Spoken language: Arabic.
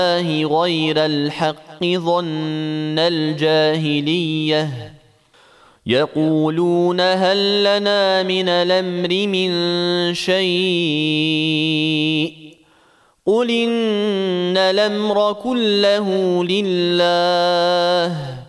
غير الحق ظن الجاهلية يقولون هل لنا من الأمر من شيء قل إن الأمر كله لله